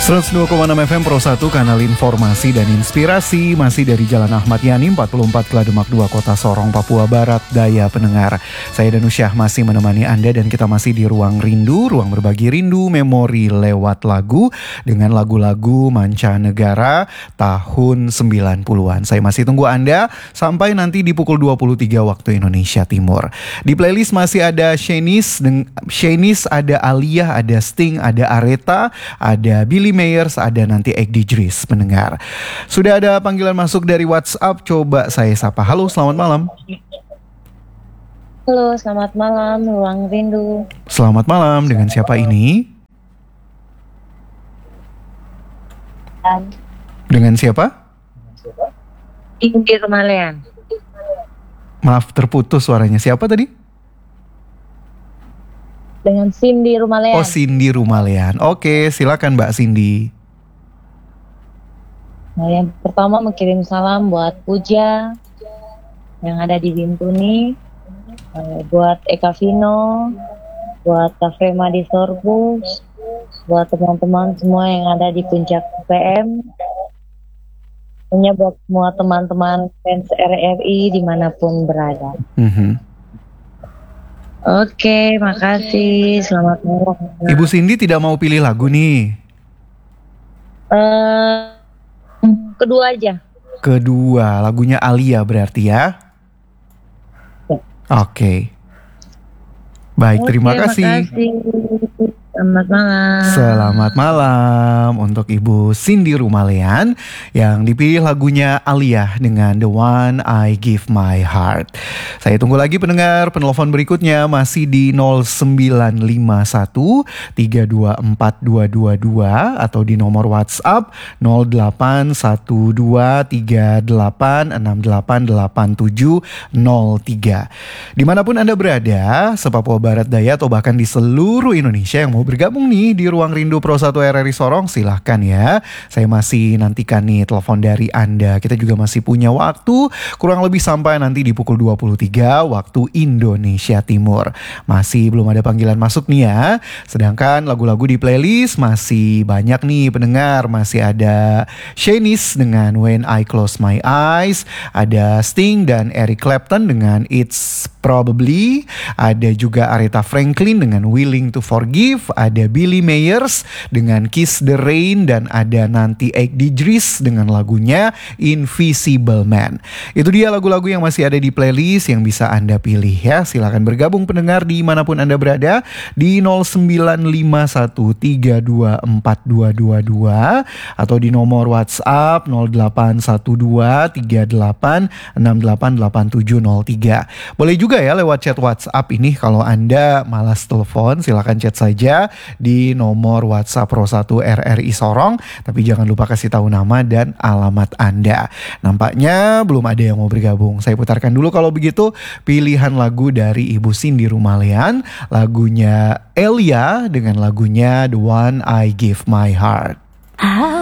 102,6 FM Pro 1, kanal informasi dan inspirasi. Masih dari Jalan Ahmad Yani 44 Glademak 2, Kota Sorong, Papua Barat Daya pendengar. Saya Danusyah masih menemani Anda dan kita masih di Ruang Rindu, ruang berbagi rindu memori lewat lagu dengan lagu-lagu mancanegara tahun 90-an. Saya masih tunggu Anda sampai nanti di pukul 23 waktu Indonesia Timur. Di playlist masih ada Shanice, ada Aliyah, ada Sting, ada Aretha, ada Billy Meyers, ada nanti Egg Digris pendengar. Sudah ada panggilan masuk dari WhatsApp, coba saya sapa. Halo, selamat malam. Halo, selamat malam, Ruang Rindu. Selamat malam, dengan siapa ini? Dengan siapa? Cindy Rumalean. Maaf, terputus suaranya. Siapa tadi? Dengan Cindy Rumalean. Oh, Cindy Rumalean. Oke, silakan Mbak Cindy. Nah, yang pertama mengirim salam buat Puja yang ada di Bintuni, buat Eka Vino, buat Kafema di Sorbus, buat teman-teman semua yang ada di Puncak PM, punya buat semua teman-teman fans RRI dimanapun berada. Oke, makasih. Selamat malam. Ibu Cindy tidak mau pilih lagu nih? Kedua aja. Kedua, lagunya Alia berarti ya? Oke. Baik, terima kasih. Makasih. Selamat malam. Selamat malam untuk Ibu Cindy Rumalean yang dipilih lagunya Aliyah dengan The One I Give My Heart. Saya tunggu lagi pendengar, penelpon berikutnya masih di 0951 324222 atau di nomor WhatsApp 081238688703. Dimanapun Anda berada, se-Papua Barat Daya atau bahkan di seluruh Indonesia yang mau bergabung nih di Ruang Rindu Pro 1 RRI Sorong, silahkan ya. Saya masih nantikan nih telepon dari Anda. Kita juga masih punya waktu kurang lebih sampai nanti di pukul 23 waktu Indonesia Timur. Masih belum ada panggilan masuk nih ya. Sedangkan lagu-lagu di playlist masih banyak nih pendengar. Masih ada Shanice dengan When I Close My Eyes, ada Sting dan Eric Clapton dengan It's Probably, ada juga Aretha Franklin dengan Willing to Forgive, ada Billy Meyers dengan Kiss the Rain, dan ada nanti Egg Digris dengan lagunya Invisible Man. Itu dia lagu-lagu yang masih ada di playlist yang bisa Anda pilih ya. Silakan bergabung pendengar dimanapun Anda berada di 0951324222 atau di nomor WhatsApp 081238688703. Boleh juga ya lewat chat WhatsApp ini. Kalau Anda malas telepon, silakan chat saja di nomor WhatsApp Pro 1 RRI Sorong, tapi jangan lupa kasih tahu nama dan alamat Anda. Nampaknya belum ada yang mau bergabung. Saya putarkan dulu kalau begitu pilihan lagu dari Ibu Cindy Rumalean, lagunya Elia dengan lagunya The One I Give My Heart.